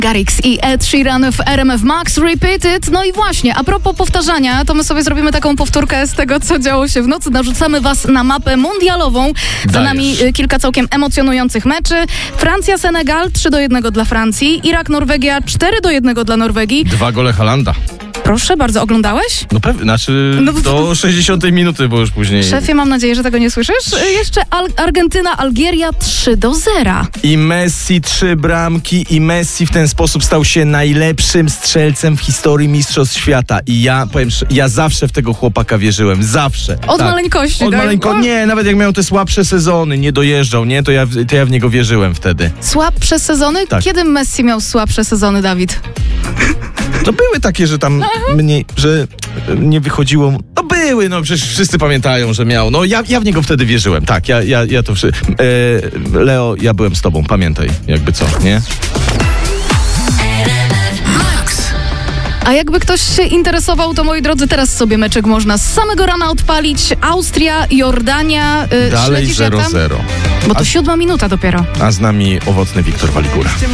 Garrix i Ed Sheeran w RMF Max Repeated. No i właśnie, a propos powtarzania, to my sobie zrobimy taką powtórkę z tego, co działo się w nocy. Narzucamy was na mapę mundialową. Za nami kilka całkiem emocjonujących meczy. Francja-Senegal 3-1 dla Francji. Irak-Norwegia 4-1 dla Norwegii. 2 gole Haalanda. Proszę bardzo, oglądałeś? No pewnie, do 60 minuty, bo już później... Szefie, mam nadzieję, że tego nie słyszysz. Jeszcze Argentyna-Algieria 3-0. I Messi 3 bramki i Messi w ten sposób stał się najlepszym strzelcem w historii Mistrzostw Świata. I ja powiem, ja zawsze w tego chłopaka wierzyłem. Zawsze. Od maleńkości. Nie, nawet jak miał te słabsze sezony, nie dojeżdał, nie? To ja w niego wierzyłem wtedy. Słabsze sezony? Tak. Kiedy Messi miał słabsze sezony, Dawid? No były takie, że tam mniej, że nie wychodziło. No były, no przecież wszyscy pamiętają, że miał. No ja w niego wtedy wierzyłem. Tak, ja to wszystko. Leo, ja byłem z tobą, pamiętaj, jakby co, nie? A jakby ktoś się interesował, to moi drodzy, teraz sobie meczek można z samego rana odpalić. Austria, Jordania. Dalej 0-0. Bo to 7 minuta dopiero. A z nami owocny Wiktor Waligura.